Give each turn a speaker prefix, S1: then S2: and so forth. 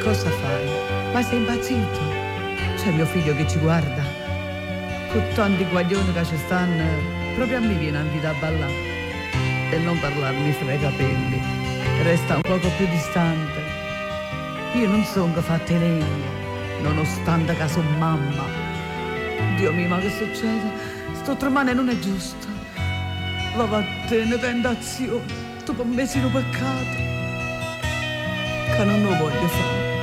S1: cosa fai? Ma sei impazzito? C'è mio figlio che ci guarda. Con tanti guaglioni che ci stanno, proprio a me viene invita a ballare. E non parlarmi fra i capelli. Resta un poco più distante. Io non sono fatta in legno, nonostante che sono mamma. Dio mio, ma che succede? Sto tremando non è giusto. Va vattene tentazione, tu per me sei un peccato che non lo voglio fare.